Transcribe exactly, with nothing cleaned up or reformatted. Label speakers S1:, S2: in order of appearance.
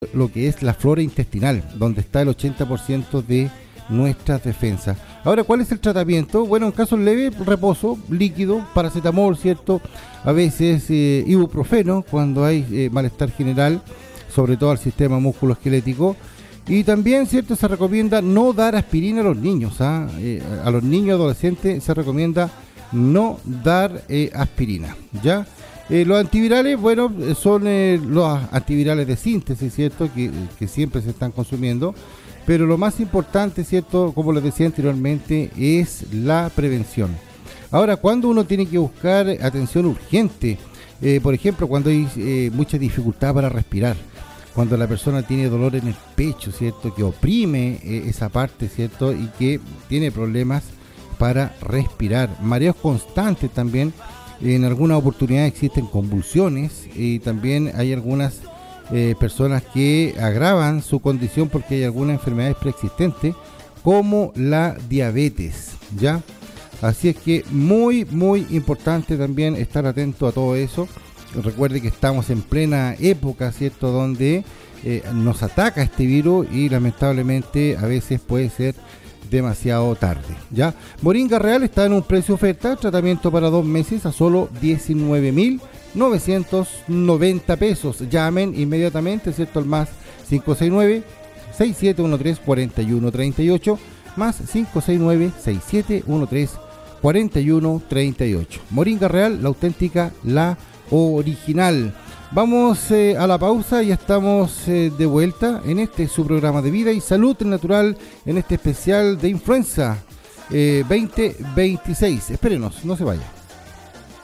S1: lo que es la flora intestinal, donde está el ochenta por ciento de nuestras defensas. Ahora, ¿cuál es el tratamiento? Bueno, en casos leves, reposo, líquido, paracetamol, ¿cierto? A veces eh, ibuprofeno, cuando hay eh, malestar general, sobre todo al sistema musculoesquelético. Y también, ¿cierto? Se recomienda no dar aspirina a los niños, ¿ah? Eh, a los niños adolescentes se recomienda no dar eh, aspirina, ¿ya? Eh, los antivirales, bueno, son eh, los antivirales de síntesis, ¿cierto? Que, que siempre se están consumiendo. Pero lo más importante, ¿cierto? Como les decía anteriormente, es la prevención. Ahora, cuando uno tiene que buscar atención urgente, eh, por ejemplo, cuando hay eh, mucha dificultad para respirar, cuando la persona tiene dolor en el pecho, ¿cierto? Que oprime eh, esa parte, ¿cierto? Y que tiene problemas para respirar. Mareos constantes también. En algunas oportunidades existen convulsiones y también hay algunas eh, personas que agravan su condición porque hay algunas enfermedades preexistentes como la diabetes, ¿ya? Así es que muy, muy importante también estar atento a todo eso. Recuerde que estamos en plena época, ¿cierto? Donde eh, nos ataca este virus y lamentablemente a veces puede ser demasiado tarde, ¿ya? Moringa Real está en un precio oferta, tratamiento para dos meses a solo diecinueve mil novecientos noventa pesos. Llamen inmediatamente, ¿cierto? Al más cinco seis nueve, seis siete uno tres, cuatro uno tres ocho, más cinco seis nueve, seis siete uno tres, cuatro uno tres ocho. Moringa Real, la auténtica, la original. Vamos eh, a la pausa y estamos eh, de vuelta en este su programa de vida y salud natural en este especial de influenza eh, veinte veintiséis. Espérenos, no se vaya.